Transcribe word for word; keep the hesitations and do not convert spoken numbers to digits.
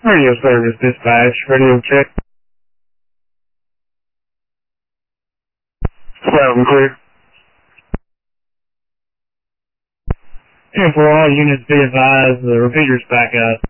Radio service dispatch, radio check. Loud and clear. ten four, all units be advised, the repeater's back up.